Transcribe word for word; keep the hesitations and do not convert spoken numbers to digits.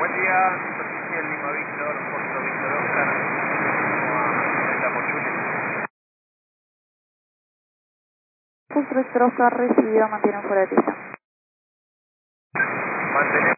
Buen día, superficie Lima Víctor, Foxtrot Víctor Oscar, como a noventa por Juliet. Foxtrot Víctor Oscar recibido, mantienen fuera de pista. Mantenemos